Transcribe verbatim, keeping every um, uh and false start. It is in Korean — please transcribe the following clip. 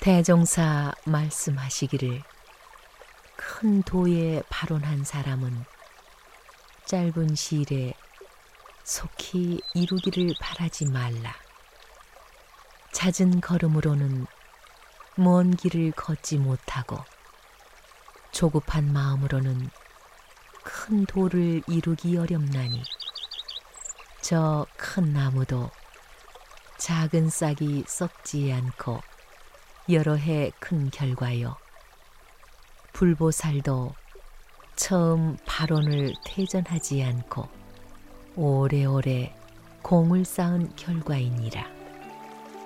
대종사 말씀하시기를 큰 도에 발원한 사람은 짧은 시일에 속히 이루기를 바라지 말라. 잦은 걸음으로는 먼 길을 걷지 못하고 조급한 마음으로는 큰 도를 이루기 어렵나니 저 큰 나무도 작은 싹이 썩지 않고 여러 해 큰 결과요. 불보살도 처음 발원을 태전하지 않고 오래오래 공을 쌓은 결과이니라.